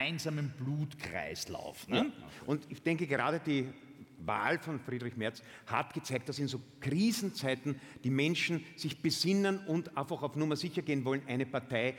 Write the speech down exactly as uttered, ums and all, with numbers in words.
gemeinsamen Blutkreislauf. Ne? Ja. Und ich denke, gerade die Wahl von Friedrich Merz hat gezeigt, dass in so Krisenzeiten die Menschen sich besinnen und einfach auf Nummer sicher gehen wollen, eine Partei,